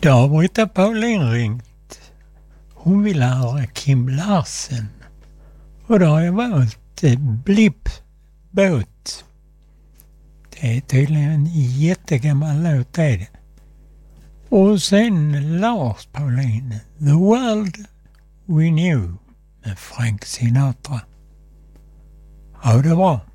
Då har Britta Paulin ringt. Hon vill höra Kim Larsen. Och då har jag valt Blipp båt. Det är tydligen en jättegammal låt är det. Och sen Lars Paulin, The World We Knew med Frank Sinatra. Ha det bra.